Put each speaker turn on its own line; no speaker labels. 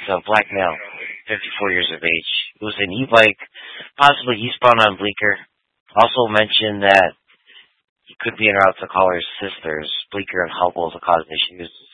So black male, 54 years of age. It was an e-bike, possibly eastbound on Bleecker. Also mentioned that he could be en route to call her sisters, Bleecker and Hubble, to cause issues.